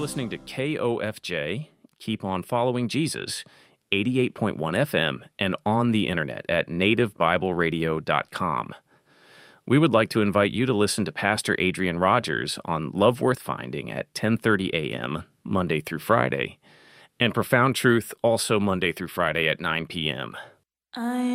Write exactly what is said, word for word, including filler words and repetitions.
listening to K O F J, Keep On Following Jesus, eighty-eight point one F M, and on the internet at native bible radio dot com. We would like to invite you to listen to Pastor Adrian Rogers on Love Worth Finding at ten thirty a.m., Monday through Friday, and Profound Truth also Monday through Friday at nine p.m. I